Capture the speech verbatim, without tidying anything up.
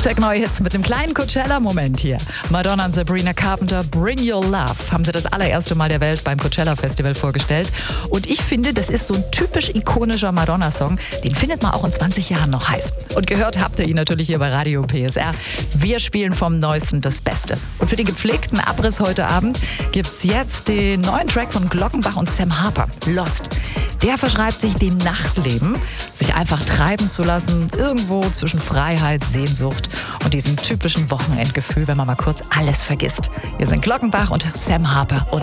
Hashtag neue Hits mit einem kleinen Coachella-Moment hier. Madonna und Sabrina Carpenter, Bring Your Love, haben sie das allererste Mal der Welt beim Coachella-Festival vorgestellt. Und ich finde, das ist so ein typisch ikonischer Madonna-Song. Den findet man auch in zwanzig Jahren noch heiß. Und gehört habt ihr ihn natürlich hier bei Radio P S R. Wir spielen vom Neuesten das Beste. Und für den gepflegten Abriss heute Abend gibt's jetzt den neuen Track von Glockenbach und Sam Harper, Lost. Der verschreibt sich dem Nachtleben, sich einfach treiben zu lassen, irgendwo zwischen Freiheit, Sehnsucht und diesem typischen Wochenendgefühl, wenn man mal kurz alles vergisst. Hier sind Glockenbach und Sam Harper und